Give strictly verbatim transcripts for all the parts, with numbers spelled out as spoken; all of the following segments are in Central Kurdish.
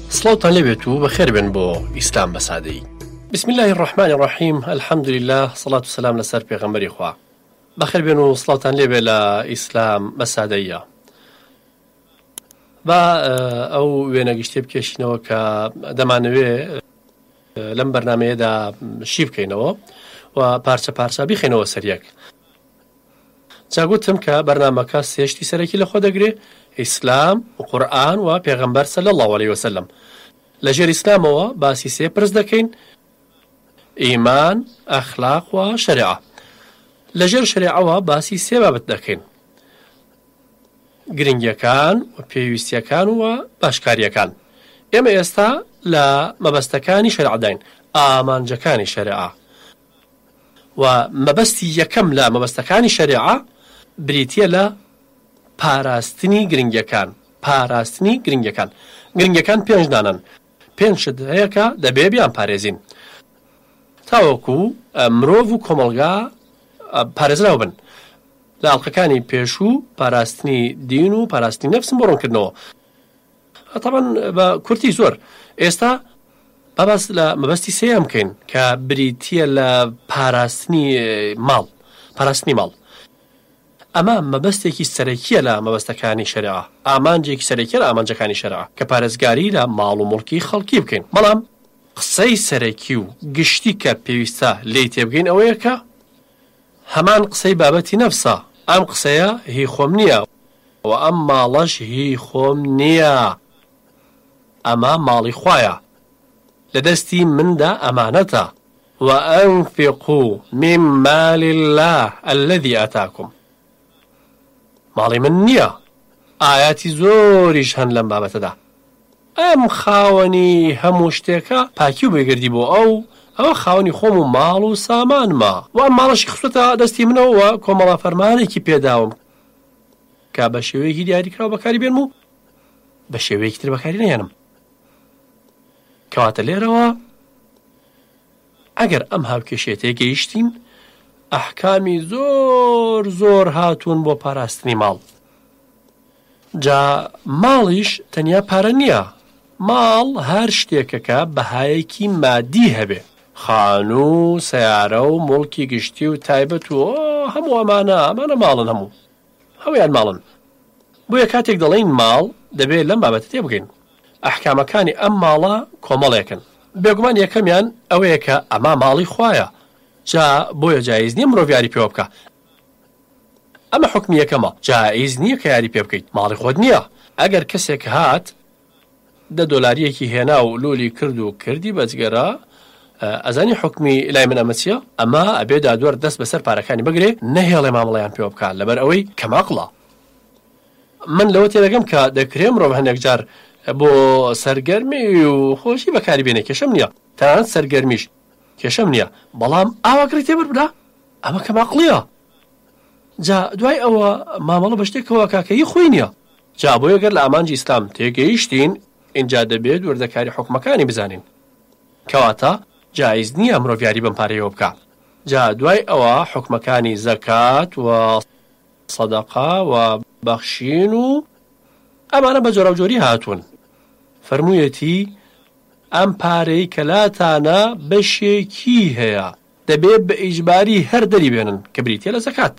سڵاوتان لێبێت و بەخێر بێن بۆ ئیسلام بەسادەیی. بسم الله الرحمن الرحیم، الحمد لله، سەڵات و سەلام لەسەر پێغەمبەری خوا. بەخێر بێن و سڵاوتان لێبێ لە ئیسلام بەسادەییە. با ئەو وێنە گشتێ بکێشینەوە کە دەمانەوێ لەم بەرنامەیەدا شی بکەینەوە و پارچە پارچە بیخێنەوە سەریەک. جاگوتم کە بەرنامەکە سێشتی سەرەکی لەخۆ دەگرێ: ئیسلام و قورئان و پێغەمبەر صلی الله علیه وسلم. لەژێر ئیسلامەوە باسی سێ پرس دەکەین: ئیمان، ئەخلاق و شەریعە. لەژێر شەریعەوە باسی سێ بابەت دەکەین: گرنگیەکان و پێویستیەکان و باشکاریەکان. ئێمە ئێستا لە مەبەستەکانی شەریعەداین، ئامانجەکانی شەریعە. و مەبەستی یەکەم لە مەبەستەکانی شەریعە بریتیە لە پاراستنی گرنگیەکان. پاراستنی گرنگیەکان. گرنگیەکان پێنج دانن. پێنج شت هەیە کە دەبێ بیان پارێزین تاوەکو مرۆڤ و کۆمەڵگا پارێزراو بن. لە ئاڵلقەکانی پێشوو پاراستنی دین و پاراستنی نەفسم بۆ ڕوونکردنەوە، تەبەن بە کورتی زۆر. ئێستا باباس لە مەبەستی سێیەم بکەین کە بریتیە لە پاراستنی ماڵ. پاراستنی ماڵ ئەمە مەبەستێکی سەرەکیە لە مەبەستەکانی شەریعە، ئامانجێکی سەرەکیە لە ئامانجەکانی شەریعە کە پارێزگاری لە ماڵ و موڵکی خەڵکی بکەین. بەڵام قسەی سەرەکی و گشتی کە پێویستە لێی تێبگەین ئەوەیە کە هەمان قسەی بابەتی نەفسە. ئەم قسەیە هی خۆم نییە و ئەم ماڵەش هی خۆم نییە، ئەمە ماڵی خوایە، لە دەستی مندا ئەمانەتە. وأنفقوا من مال الله الذي آتاكم. ماڵی من نییە. ئاياتی زۆریش هەن لەم بابەتەدا. ئەم خاوەنی هەموو شتێکە پاکی و بێگردی بۆ ئەو ئەوە خاوەنی خۆم و ماڵ و سامانمە و ئەم ماڵەشی خستە دەستی منەوە و کۆمەڵە فەرمانێکی پێداوم کە بە شێوەیەکی دیاریکراوە بەکاری بێنم و بە شێوەیەکی تر بەکاری نەهێنم. کەواتە لێرەوە ئەگەر ئەم هاوکێشێتەیە گەیشتین، ئەحکامی زۆر زۆر هاتوون بۆ پاراستنی ماڵ. جا ماڵیش تەنیا پارە نییە. ماڵ هەر شتێکەکە بەهایەکی مادی هەبێ، خانوو، سەیارە و موڵکی گشتی و تایبەت و هەموو ئەمانە ئەمانە ماڵن، هەموو هەمویان ماڵن. بۆیە کاتێک دەڵێن ماڵ دەبێت لەم بابەتە تێ بگەین. ئەحکامەکانی ئەم ماڵە کۆمەڵێکن. بێگومان یەکەمیان ئەوەیە کە ئەمە ماڵی خوایە، جا بۆیە جایز نییە مرۆڤ یاری پێوە بکە. ئەمە حکمی یەکەمە، جایز نییە کە یاری پێ بکەیت، ماڵی خۆت نییە. ئەگەر کەسێک هات دە دۆلاریەکی هێنا و لۆلی کرد و کردی بەجگەرە، ئەزانی حکمی لای من ئەمە چییە؟ ئەمە ئەبێ دادوەر دەست بەسەر پارەکانی بگرێ، نەهێڵێ مامەڵەیان پێوە بکات، لەبەر ئەوەی کەماقڵە. من لەوە تێدەگەم کە دەکرێ مرۆڤ هەندێک جار بۆ سەرگەرمی و خۆشی بەکاری بێنێ، کێشەم نییە، تەنانەت سەرگەرمیش کێشەم نییە، بەڵام ئاواکری تێبەر بدا، ئەمە کەماقڵیە. جا دوای ئەوە مامەڵە بە شتێکەوە کاکەیی خۆی نییە. جا بۆیە گەر لە ئامانجی ئیسلام تێگەیشتین، اینجا دەبێت وەردەکاری حکومەکانی بزانین، کەواتە جایز نییە مرۆڤ یاری بەم پارەیەوە بکە. جا دوای ئەوە حکومەکانی زەکات و سەدەقە و بەخشین و ئەمانە بە جۆرە و جۆری هاتوون. فەرموویەتی ئەم پارەی کەلاتانە بەشێکی هەیە، دەبێت بە ئیجباری هەر دەری بێنن کە بریتیە لە زەکات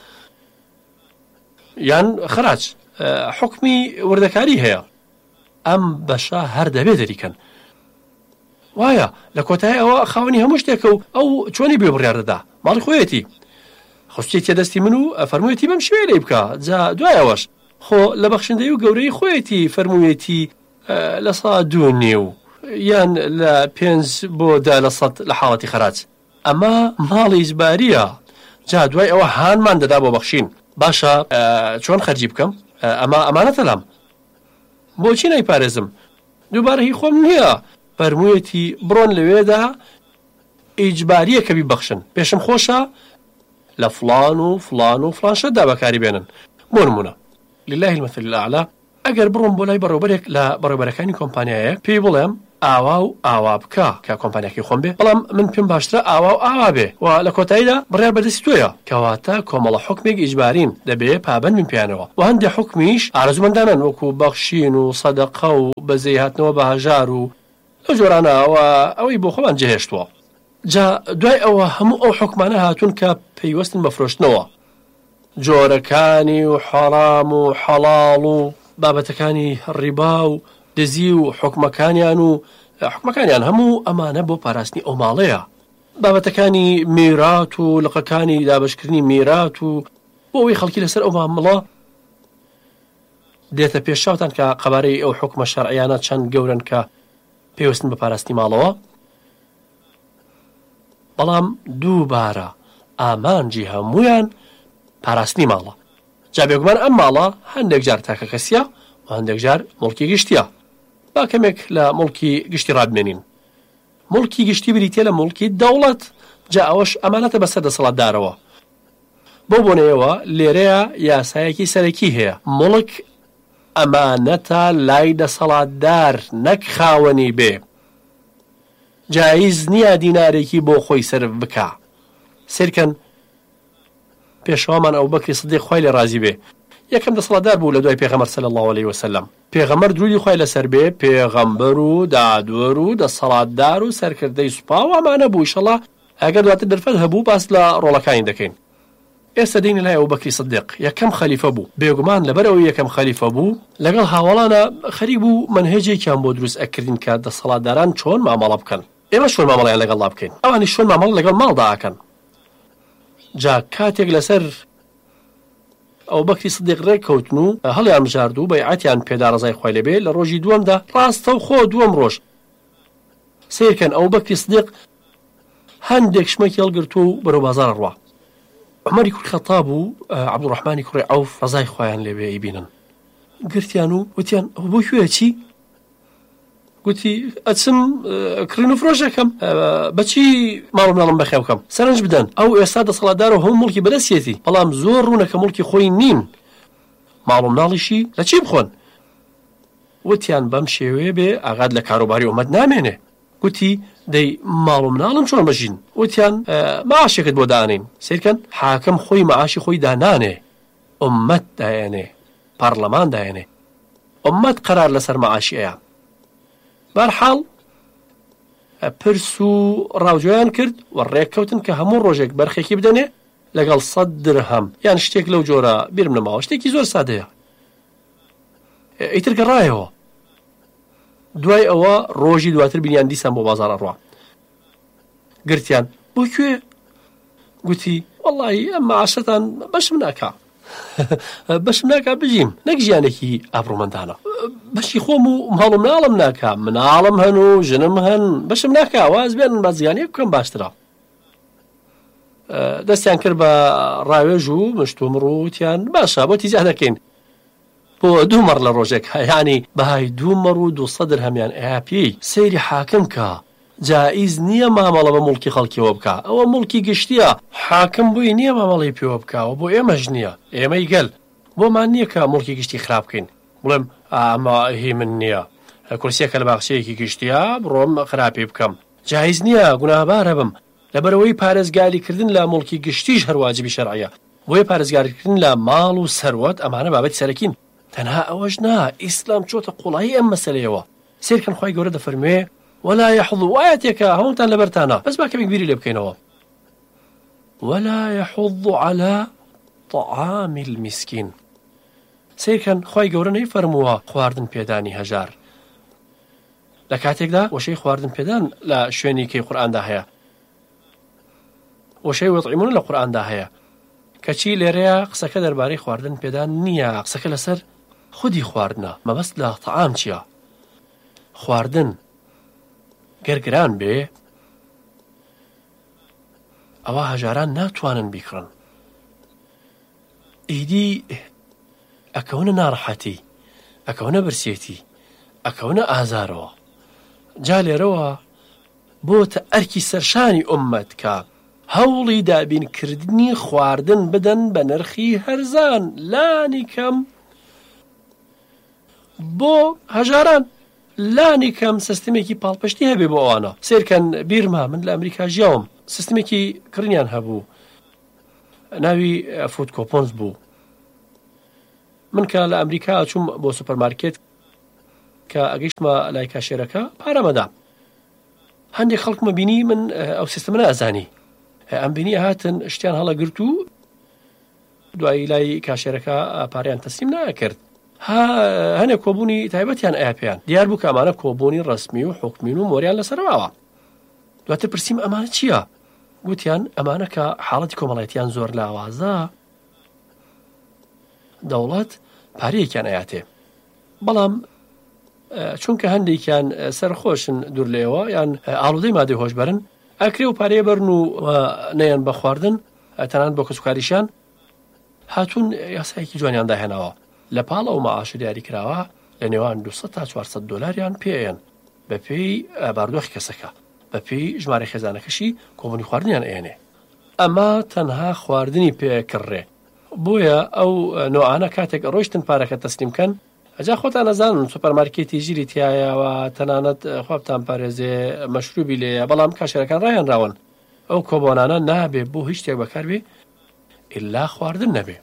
یان خراج، حکمی وردەکاری هەیە. ئەم بەشە هەر دەبێت دەریکەن. وایە لە کۆتایی ئەوە خاوەنی هەموو شتێکە و ئەو چۆنی بێ بڕیاردەدا، ماڵی خۆیەتی خستێتی دەستی من و فەرموویەتی بەم شوێ لێ بکە. جا دوای ئەوەش خۆ لە بەخشندەی و گەورەی خۆیەتی فەرموویەتی لە سەد دوو نیە و یان لە پێنج بۆ دا لە سەد لە حاڵەتی خەراج. ئەمە ماڵی ئیجباریە. جا دوای ئەوە هانمان دەدا بۆ بەخشین. باشە چۆن خەرجی بکەم؟ ئەمە ئەمانەتە لام، بۆچی نەیپارێزم؟ دووبارە هی خۆم نییە. فەرموویەتی بڕۆن لەوێدا ئیجباریە کە بیبەخشن، پێشم خۆشە لە فڵان و فڵان و فڵان شتدا بەکاری بێنن. بۆ نمونە لله المثل الأعلى، ئەگەر بڕۆم بۆ لای بەڕێوەبەرێک لە بەڕێوەبەرەکانی کۆمپانیایەک پێی بڵێم ئاوا و ئاوا بکە کە کۆمپانیاکی خۆم بێ، بەڵام من پێم باشترە ئاوا و ئاوا بێ و لە کۆتاییدا بڕیار بەدەستی تۆیە کەواتە کۆمەڵە حکمێک ئیجبارین دەبێ پابەند من پێیانەوە و هەندێک حکمیش ئارەزومەندانن وەکو بەخشین و سەدەقە و بەزەی هاتنەوە بە هەژار و ئەو جۆرانەوە ئەوەی بۆ خۆمان جێهێشتووە. جا دوای ئەوە هەموو ئەو حکمانە هاتوون کە پەیوەستن بە فرۆشتنەوە، جۆرەکانی و حەرام و حەڵاڵ و بابەتەکانی ڕیبا و دزی و حکمەکانیان و حکمەکانیان هەموو ئەمانە بۆ پاراستنی ئەو ماڵەیە، بابەتەکانی میرات و لقەکانی دابشکردنی میرات و بۆ ئەوەی خەڵکی لەسەر ئەو مامەڵە دێتە پێشاوتان کە قەبارەی ئەو حکمە شەرعیانە چەند گەورن کە پێوەستن بە پاراستنی ماڵەوە، بەڵام دووبارە ئامانجی هەمویان پاراستنی ماڵە. جا بێگومان ئەم ماڵە هەندێک جار تاکە کەسیە و هەندێک جار مڵکی گشتیە. با کەمێک لە مڵکی گشتی ڕابمێنین. مڵکی گشتی بریتێ لە مڵکی دەوڵەت، جا ئەوەش ئەمانەتە بەسەر دەسەڵاتدارەوە. بۆ بۆنەوە لێرەیە یاسایەکی سەرەکی هەیە، مڵک ئەمانەتە لای دەسەڵاتدار نەک خاوەنی بێ، جایز نییە دینارێکی بۆ خۆی سرف بکە. سیرکەن پێشەوامان ئەبوبەکری سیدیق خوای لێ رازی بێ، یەکەم دەسەڵاتدار بوو لە دوای پێغەمبەر صلی الله علیه وسلم. پێغەمبەر درودی خوای لەسەر بێ پێغەمبەر و دادوەر و دەسەڵاتدار و سەرکردەی سوپا و ئەمانە بوو. ئیشەڵڵا ئەگەر دواتر دەرفەت هەبوو باس لە ڕۆڵەکانی دەکەین. ئێستا دێین لای ئەبوبەکری سیدیق، یەکەم خەلیفە بوو. بێگومان لەبەرەوەی یەکەم خەلیفە بوو لەگەڵ هاوڵانە خەریک بوو منهێجێکیان بۆ دروست ئەکردین کە دەسەڵاتداران چۆن مامەڵە بکەن. ئێمە چۆن مامەڵەیان لەگەڵ بکەین، ئەوانی چۆن مامەڵە لەگەڵ ماڵدا ئەکەن. جا کاتێک لەسەر ئەبوبەکری سیدیق ڕێککەوتن و هەڵیان بژارد و بەیعەتیان پێدا ڕزای خوای لێبێ، لە ڕۆژی دووەمدا ڕاستە و خۆ دووەم ڕۆژ سیرکەن ئەبوبەکری سیدیق هەندێک شمەکی هەڵگرت و بەرەو بازار ڕوا. عومەری کوڕی خەتاب و عەبدوڕەحمانی کوڕی عەوف ڕزای خوایان لێبێ ئیبینن، گرتیان و وتیان ئەو بۆ کوێ چی؟ گوتی ئەچم کڕین و فرۆشەکەم، بەچی ماڵ مناڵم بەخێو بکەم، سەرنج بدەن. ئەو ئێستا دەسەڵاتدار و هەموو مڵکی بەدەستێتی، بەڵام زۆر ڕوونەکە مڵکی خۆی نین، ماڵ و مناڵیشی لە چی بخۆن؟ وتیان بەم شێوەیە بێ ئاغاد لە کاروباری ئومەت نامێنێ. گوتی دەی ماڵ و مناڵم چۆن بەژین؟ وتیان ماعاشێکت بۆ دانین. سیرکەن حاکم خۆی مەعاشی خۆی دانانێ، ئومەت دایێنێ، پارلەمان دایێنێ، ئومەت قەرار لەسەر مەعاشی ئەیە. بەرحاڵ پرس و ڕاوجۆیان کرد و ڕێککەوتن کە هەموو ڕۆژێک بەرخێکی بدەنێ لەگەڵ سەد درهەم یان شتێک لەو جۆرە بیرم نەماوە، شتێکی زۆر سادەیە. ئیتر گەڕایەوە. دوای ئەوە ڕۆژی دواتر بینیان دیسان بۆ بازاڕە ڕوا. گرتیان بۆ کوێ؟ گوتی وەڵڵی ئەم مەعاشەتان بەشم ناکا، بەشم ناکا بژیم، نەک ژیانێکی ئابڕوومەندانە، بەشی خۆم و ماڵ و مناڵم ناکا، مناڵم هەن و ژنم هەن، بەشم ناکا، واز بێنن بە زیانێک بکەم باشترە. دەستیان کرد بە ڕاوێژ و مشتوم ڕووتیان باشە بۆ تیزا دەکەین بۆ دوو مەڕ لە ڕۆژێک، ینی بەهای دوو مەڕ و دووسەد درهەمیان ئەیا پێی سەیری حاکم کە جائز نییە مامەڵە بە مڵکی خەڵکیەوە بکە، ئەوە مڵکی گشتیە، حاکم بووی نییە مامەڵی پێوە بکەوە، بۆ ئێمەش نییە، ئێمەی گەل بۆمان نییە کە مڵکی گشتی خراپ بکەین، بڵێم ئەمە هی من نییە، کورسیەکە لە باخچەیەکی گشتیە بڕۆم خراپی بکەم، جایز نییە، گوناهبارە بم. لەبەرەوەی پارێزگاریکردن لە مڵکی گشتیش هەر واجبی شەرعیە، بۆیە پارێزگاریکردن لە ماڵ و سەروەت ئەمانە بابەتی سەرەکین. تەنها ئەوەش نا، ئیسلام چۆتە قوڵایی ئەم مەسەلەیەوە. سیرکەن خوای گەورە دەفەرموێ ولا يحض وآياتك هونتان لبرتانا بس باكم كبيري لبكينوا ولا يحض على طعام المسكين. سيكن خوي قورني فرموا خواردن بيداني هجار لكاتيك دا وشي خواردن بيدان لا شويني كي قرآن دا هيا وشي ويطعمون لقرآن دا هيا كچي لريا قسك درباري خواردن بيدان نيا قسك لسر خودي خواردنا ما بس لا طعام چيا خواردن گەرگران بێ ئەوە هەژاران ناتوانن بیکڕن، ئیدی ئەکەونە ناڕەحەتی، ئەکەونە برسێتی، ئەکەونە ئازارەوە. جا لێرەوە بۆتە ئەرکی سەرشانی ئومەت کە هەوڵی دابینکردنی خواردن بدەن بە نرخی هەرزان لانی کەم بۆ هەژاران، لانی کەم سیستمێکی پاڵپشتی هەبێ بۆ ئەوانە. سێرکەن بیرما من لە ئەمریکا ژیاوم، سیستمێکی کڕنیان هەبوو، ناوی فود کۆپۆنز بوو. من کە لە ئەمریکا چووم بۆ سوپەرمارکێت کە ئەگەیشتمە لای کاشێرەکە پارەمەدا، هەندێک خەڵکمە بینی من ئەو سیستمە نەئەزانی، ئەم بینی هاتن شتیان هەڵەگرت و دوایی لای کاشێرەکە پاریان تەسلیم ناکرد. هەنێک کۆبوونی تایبەتیان ئایا پێیان دیار بوو کە ئەمانە کۆبوونی ڕسمی و حکمین و مۆریان لەسەرواوە. دواتر پرسییم ئەمانە چییە؟ گوتیان ئەمانە کە حاڵەتی کۆمەڵایەتیان زۆر لاوازە، دەوڵەت پارەیەکیان ئاياتێ، بەڵام چونکە هەندێکیان سەرخۆشن دوور لێەوە یان ئاڵودەی مادەی هۆشبەرن، ئەکرێ و پارەیە بەرن و نەیان بە خواردن تەنانەت بۆ کەسوکاریشان هاتوون یاسایەکی جوانیان داهێناوە لە پاڵ ئەو مەعاش دیاری کراوە لە نێوان دووسەد تا چوارسەد دۆلاریان پێیان بە پێی باردۆخی کەسەکە، بە پێی ژمارە خێزانەکەشی کۆبوونی خواردنیان ئێنێ. ئەمە تەنها خواردنی پێکڕێ، بۆیە ئەو نوعانە کاتێک ڕۆیشتن پارەکە تەسلیمکەن ئەجا خۆتان نەزانن سوپەرمارکێتی ژیری تایەوە تەنانەت خوابتان پارێزێ مەشروبی لێیە، بەڵام کاشێرەکان ڕایان راون ئەو کۆبوونانە نابێ بۆ هیچ شتێک بەکار بێ ئللا خواردن نەبێ.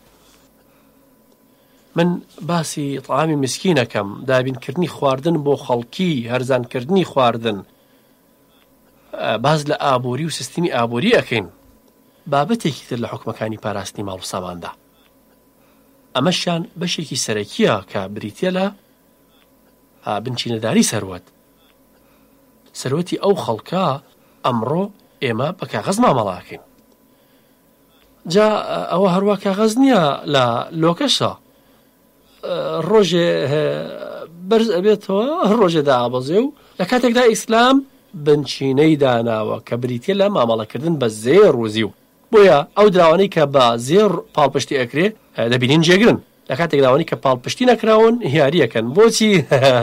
من باسی تەعامی مسکینەکەم، دابینکردنی خواردن بۆ خەڵکی، هەرزانکردنی خواردن، باز لە ئابووری و سیستمی ئابووری ئەکەین، بابەتێکی تر لە حکومەکانی پاراستنی ماڵ و ساماندا. ئەمەشیان بەشێکی سەرەکیە کە بریتە لە بنچینەداری سەروەت. سەروەتی ئەو خەڵکە ئەمڕۆ ئێمە بە کاغەز مامەڵاکەین. جا ئەوە هەروە کاغەز نییە لە لۆکەشە، ڕۆژێ بەرز ئەبێتەوە ڕۆژێ دابەزێ و لە کاتێکدا ئیسلام بنچینەی داناوە کە بریتە لە مامەڵەکردن بە زێر و زیو. بۆیە ئەو دراوانەی کە بە زێر پاڵپشتی ئەکرێ دەبینین جێگرن، لە کاتێک داوانی کە پاڵپشتی نەکراون هیاریەکەن. بۆچی؟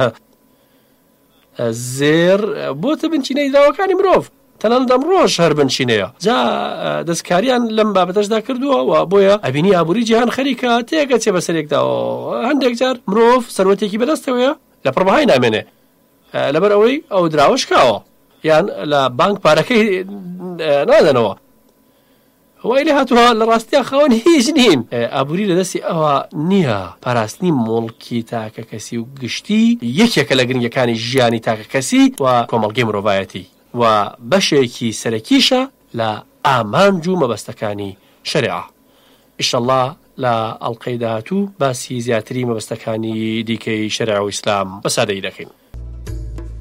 زێر بۆتە بنچینەی دراوەکانی مرۆڤ، تەنانەت ئەمڕۆش هەر بنچینەیە. جا دەستکاریان لەم بابەتەشدا کردووە و بۆیە ئەبینی ئابووری جیهان خەریکە تێگەچێ بەسەرێکداوە. هەندێک جار مرۆڤ سەروەتێکی بەدەستەوەیە لە پڕبەهای نامێنێ لەبەر ئەوەی ئەو دراوە شکاوە یان لە بانک پارەکەی نادەنەوە، وای لێ هاتووە لە ڕاستیە خاوەن هیچ نین. ئابووری لەدەستی ئەوە نییە پاراستنی مڵکی تاکە کەسی و گشتی یەکێکە لە گرنگەکانی ژیانی تاکە کەسی و کۆمەڵگەی مرۆڤایەتی و بەشێکی سەرەکیشە لە ئامانج و مەبەستەکانی شەریعە. ئیشەڵڵا لە ئەڵقەی داهاتوو باسی زیاتری مەبەستەکانی دیکەی شەریعە و ئیسلام بەسادەیی دەکەین.